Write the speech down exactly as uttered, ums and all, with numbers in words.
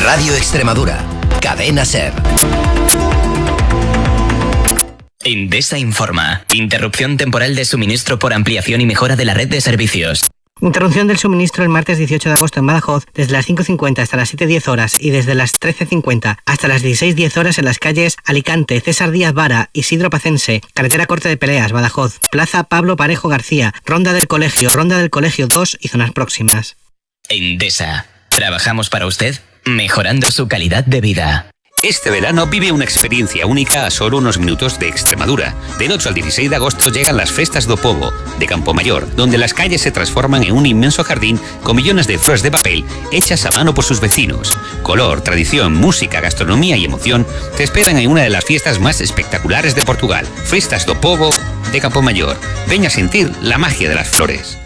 Radio Extremadura, Cadena Ser. Endesa informa. Interrupción temporal de suministro por ampliación y mejora de la red de servicios. Interrupción del suministro el martes dieciocho de agosto en Badajoz desde las cinco cincuenta hasta las siete diez horas y desde las trece cincuenta hasta las dieciséis diez horas en las calles Alicante, César Díaz Vara, Isidro Pacense, Carretera Corte de Peleas, Badajoz, Plaza Pablo Parejo García, Ronda del Colegio, Ronda del Colegio dos y zonas próximas. Endesa. Trabajamos para usted, mejorando su calidad de vida. Este verano vive una experiencia única a solo unos minutos de Extremadura. Del ocho al dieciséis de agosto llegan las Festas do Pobo, de Campomayor, donde las calles se transforman en un inmenso jardín con millones de flores de papel hechas a mano por sus vecinos. Color, tradición, música, gastronomía y emoción te esperan en una de las fiestas más espectaculares de Portugal. Festas do Pobo de Campomayor. Ven a sentir la magia de las flores.